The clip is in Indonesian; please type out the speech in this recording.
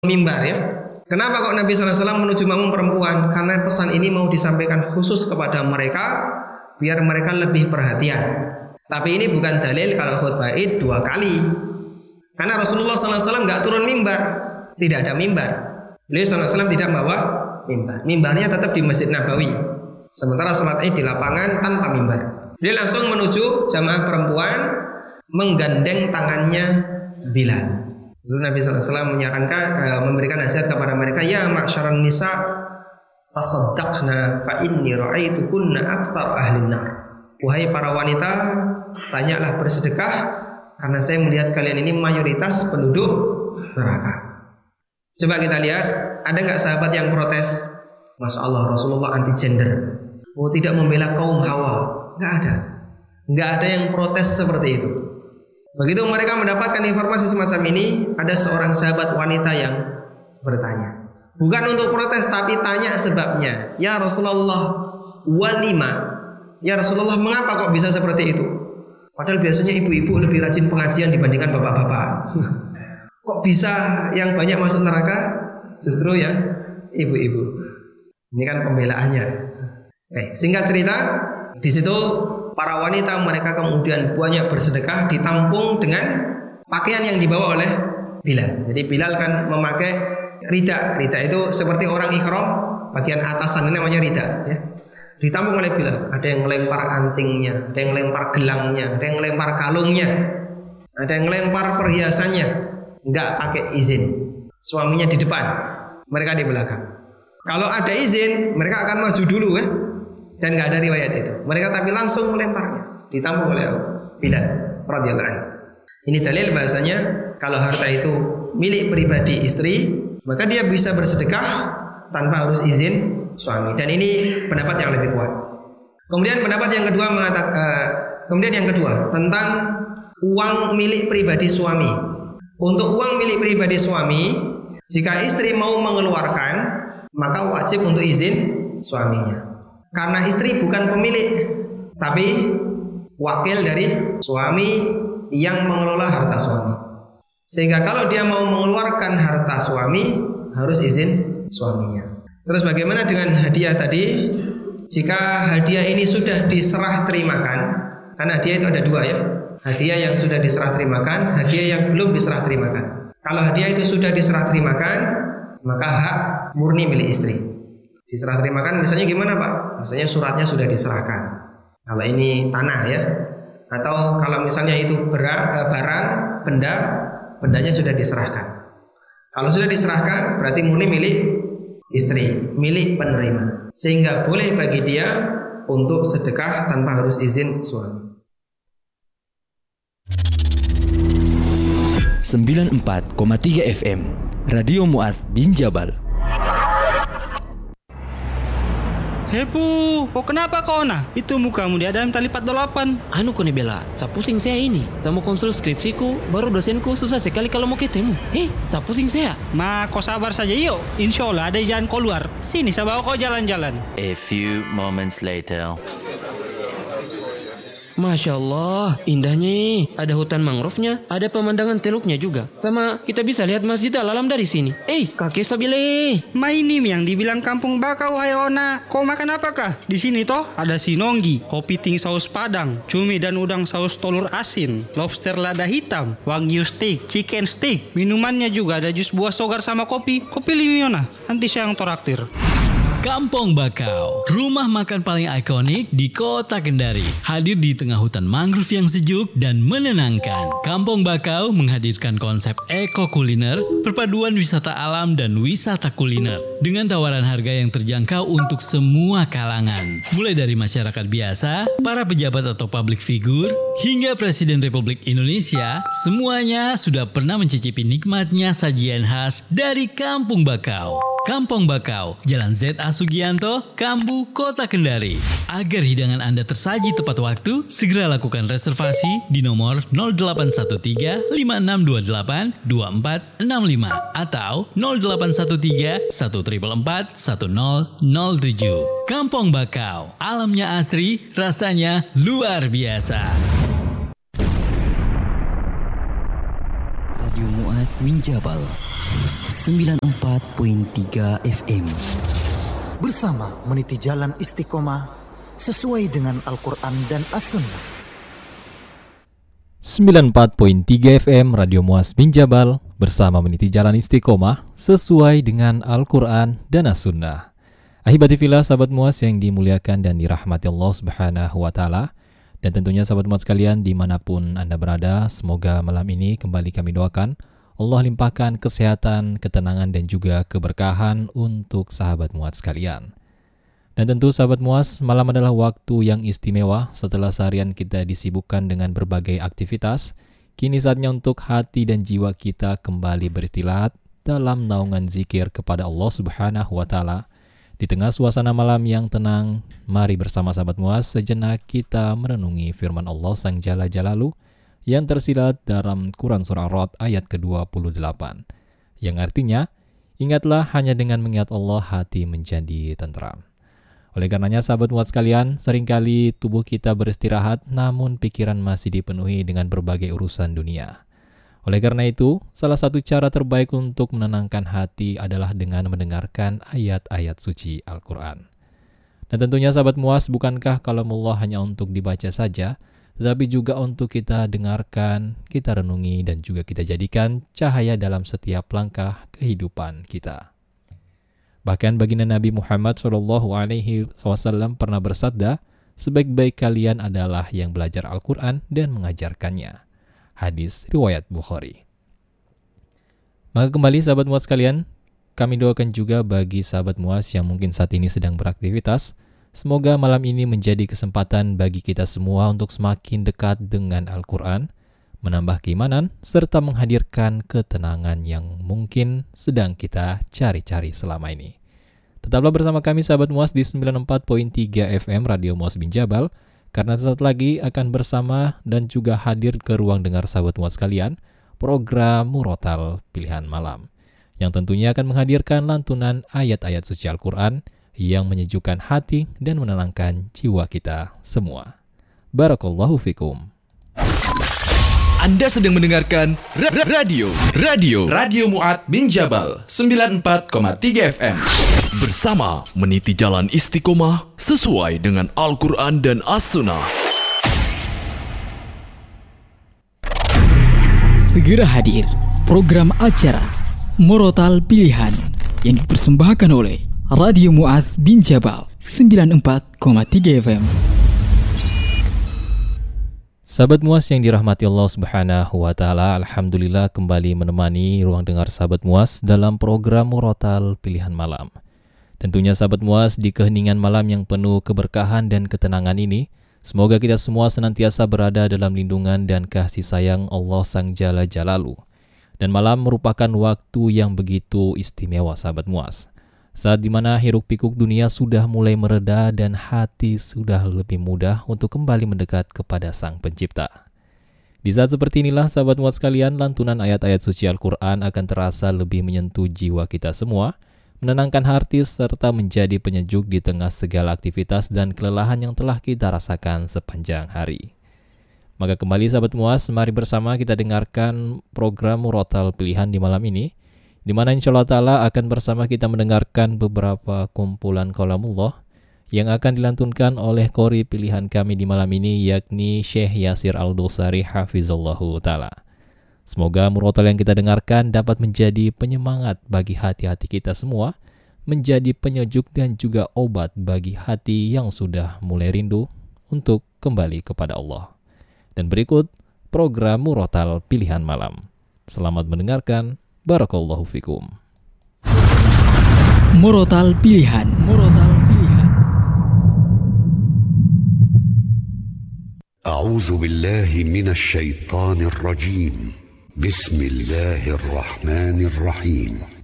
mimbar ya. Kenapa kok Nabi SAW menuju makmum perempuan? Karena pesan ini mau disampaikan khusus kepada mereka biar mereka lebih perhatian. Tapi ini bukan dalil kalau khutbah Id 2 kali. Karena Rasulullah SAW nggak turun mimbar, tidak ada mimbar. Beliau SAW tidak bawa mimbar. Mimbarnya tetap di Masjid Nabawi. Sementara sholat Id di lapangan tanpa mimbar. Dia langsung menuju jamaah perempuan, menggandeng tangannya Bilal. Lalu Nabi SAW menyarankan, memberikan nasihat kepada mereka, ya ma'syaran nisa, tasaddaqna fa inni ra'aitukunna aktsar ahlin nar. Wahai para wanita, banyaklah bersedekah karena saya melihat kalian ini mayoritas penduduk neraka. Coba kita lihat, ada nggak sahabat yang protes? Masya Allah, Rasulullah anti gender. Oh, tidak membela kaum Hawa. Nggak ada. Nggak ada yang protes seperti itu. Begitu mereka mendapatkan informasi semacam ini, ada seorang sahabat wanita yang bertanya. Bukan untuk protes, tapi tanya sebabnya. Ya Rasulullah, walima. Ya Rasulullah, mengapa kok bisa seperti itu? Padahal biasanya ibu-ibu lebih rajin pengajian dibandingkan bapak-bapak. Kok bisa yang banyak masuk neraka? Justru yang ibu-ibu. Ini kan pembelaannya. Singkat cerita, di situ para wanita mereka kemudian banyak bersedekah ditampung dengan pakaian yang dibawa oleh Bilal. Jadi Bilal kan memakai rida. Rida itu seperti orang ikhram, bagian atasan ini namanya rida ya. Ditampung oleh Bilal. Ada yang melempar antingnya, ada yang melempar gelangnya, ada yang melempar kalungnya, ada yang melempar perhiasannya. Enggak pakai izin. Suaminya di depan, mereka di belakang. Kalau ada izin, mereka akan maju dulu ya. Dan nggak ada riwayat itu. Mereka tapi langsung melemparnya, ditampung oleh Bilal radhiyallahu anhu. Ini dalil bahasanya kalau harta itu milik pribadi istri, maka dia bisa bersedekah tanpa harus izin suami. Dan ini pendapat yang lebih kuat. Kemudian pendapat yang kedua tentang uang milik pribadi suami. Untuk uang milik pribadi suami, jika istri mau mengeluarkan, maka wajib untuk izin suaminya. Karena istri bukan pemilik, tapi wakil dari suami yang mengelola harta suami. Sehingga kalau dia mau mengeluarkan harta suami, harus izin suaminya. Terus bagaimana dengan hadiah tadi? Jika hadiah ini sudah diserah terimakan, karena hadiah itu ada dua ya. Hadiah yang sudah diserah terimakan, hadiah yang belum diserah terimakan. Kalau hadiah itu sudah diserah terimakan, maka hak murni milik istri. Diserah terimakan misalnya gimana Pak? Misalnya suratnya sudah diserahkan. Kalau ini tanah ya. Atau kalau misalnya itu barang, bendanya sudah diserahkan. Kalau sudah diserahkan berarti murni milik istri, milik penerima. Sehingga boleh bagi dia untuk sedekah tanpa harus izin suami. 94,3 FM Radio Mu'adz bin Jabal. Hepu, kok kenapa kau nah? Itu mukamu di dalam tali 48. Anu kone bela, sa pusing saya ini. Saya mau konsul skripsiku, baru dosenku susah sekali kalau mau ketemu. Sa pusing saya. Ma, kau sabar saja yuk. Insya Allah ada jalan keluar. Sini saya bawa kau jalan-jalan. A few moments later. Masya Allah, indahnya. Ada hutan mangrove-nya, ada pemandangan teluknya juga. Sama kita bisa lihat Masjid Al-Alam dari sini. Kakek Sabile. Ma ini yang dibilang kampung bakau Hayona. Kau makan apakah? Di sini toh ada sinonggi, kopi ting saus padang, cumi dan udang saus telur asin, lobster lada hitam, wagyu steak, chicken steak. Minumannya juga ada jus buah sogar sama kopi. Kopi limiona. Nanti saya yang toraktir. Kampung Bakau, rumah makan paling ikonik di kota Kendari. Hadir di tengah hutan mangrove yang sejuk dan menenangkan. Kampung Bakau menghadirkan konsep eko kuliner, perpaduan wisata alam dan wisata kuliner. Dengan tawaran harga yang terjangkau untuk semua kalangan. Mulai dari masyarakat biasa, para pejabat atau public figure, hingga Presiden Republik Indonesia, semuanya sudah pernah mencicipi nikmatnya sajian khas dari Kampung Bakau. Kampung Bakau, Jalan Z.A. Sugianto, Kambu, Kota Kendari. Agar hidangan Anda tersaji tepat waktu, segera lakukan reservasi di nomor 0813 5628 2465 atau 0813 1444 1007. Kampung Bakau, alamnya asri, rasanya luar biasa. Radio Mu'adz bin Jabal. 94.3 FM. Bersama meniti jalan istiqomah sesuai dengan Al-Quran dan As-Sunnah. 94.3 FM Radio Muaz bin Jabal, bersama meniti jalan istiqomah sesuai dengan Al-Quran dan As-Sunnah. Ahibati fillah, sahabat Muaz yang dimuliakan dan dirahmati Allah Subhanahu wa Ta'ala, dan tentunya sahabat Muaz sekalian dimanapun Anda berada, semoga malam ini kembali kami doakan Allah limpahkan kesehatan, ketenangan dan juga keberkahan untuk sahabat Muaz sekalian. Dan tentu sahabat Muaz, malam adalah waktu yang istimewa setelah seharian kita disibukkan dengan berbagai aktivitas. Kini saatnya untuk hati dan jiwa kita kembali beristirahat dalam naungan zikir kepada Allah Subhanahu wa Ta'ala. Di tengah suasana malam yang tenang, mari bersama sahabat Muaz sejenak kita merenungi firman Allah Sang Jalla Jalaluh yang tersirat dalam Quran Surah Ar-Ra'd ayat ke-28, yang artinya, ingatlah hanya dengan mengingat Allah hati menjadi tentram. Oleh karenanya sahabat Muaz sekalian, seringkali tubuh kita beristirahat namun pikiran masih dipenuhi dengan berbagai urusan dunia. Oleh karena itu, salah satu cara terbaik untuk menenangkan hati adalah dengan mendengarkan ayat-ayat suci Al-Quran. Dan tentunya sahabat Muaz, bukankah kalamullah hanya untuk dibaca saja, tetapi juga untuk kita dengarkan, kita renungi, dan juga kita jadikan cahaya dalam setiap langkah kehidupan kita. Bahkan baginda Nabi Muhammad SAW pernah bersabda, sebaik-baik kalian adalah yang belajar Al-Quran dan mengajarkannya. Hadis riwayat Bukhari. Maka kembali sahabat Muaz sekalian, kami doakan juga bagi sahabat Muaz yang mungkin saat ini sedang beraktivitas, semoga malam ini menjadi kesempatan bagi kita semua untuk semakin dekat dengan Al-Quran, menambah keimanan, serta menghadirkan ketenangan yang mungkin sedang kita cari-cari selama ini. Tetaplah bersama kami sahabat Muaz di 94.3 FM Radio Muaz bin Jabal, karena sesaat lagi akan bersama dan juga hadir ke ruang dengar sahabat Muaz sekalian, program Murotal Pilihan Malam, yang tentunya akan menghadirkan lantunan ayat-ayat suci Al-Quran yang menyejukkan hati dan menenangkan jiwa kita semua. Barakallahu fikum. Anda sedang mendengarkan Radio Mu'ad bin Jabal 94,3 FM. Bersama meniti jalan istiqomah sesuai dengan Al-Quran dan As-Sunnah. Segera hadir program acara Murotal Pilihan yang dipersembahkan oleh Radio Mu'ad bin Jabal 94,3 FM. Sahabat Muaz yang dirahmati Allah Subhanahu wa Ta'ala, alhamdulillah kembali menemani ruang dengar sahabat Muaz dalam program Murotal Pilihan Malam. Tentunya sahabat Muaz, di keheningan malam yang penuh keberkahan dan ketenangan ini, semoga kita semua senantiasa berada dalam lindungan dan kasih sayang Allah Sang Jalla Jalaluh. Dan malam merupakan waktu yang begitu istimewa sahabat Muaz, saat dimana hiruk pikuk dunia sudah mulai mereda dan hati sudah lebih mudah untuk kembali mendekat kepada Sang Pencipta. Di saat seperti inilah sahabat Muaz sekalian, lantunan ayat-ayat suci Al-Quran akan terasa lebih menyentuh jiwa kita semua, menenangkan hati serta menjadi penyejuk di tengah segala aktivitas dan kelelahan yang telah kita rasakan sepanjang hari. Maka kembali sahabat Muaz, mari bersama kita dengarkan program Murotal Pilihan di malam ini, di mana insyaAllah ta'ala akan bersama kita mendengarkan beberapa kumpulan kalamullah yang akan dilantunkan oleh qori pilihan kami di malam ini, yakni Syekh Yasir Al-Dosari Hafizallahu ta'ala. Semoga murotal yang kita dengarkan dapat menjadi penyemangat bagi hati-hati kita semua, menjadi penyejuk dan juga obat bagi hati yang sudah mulai rindu untuk kembali kepada Allah. Dan berikut program Murotal Pilihan Malam. Selamat mendengarkan. Barakallahu fikum. Murotal Pilihan. A'udzu billahi minasy syaithanir rajim. Bismillahirrahmanirrahim.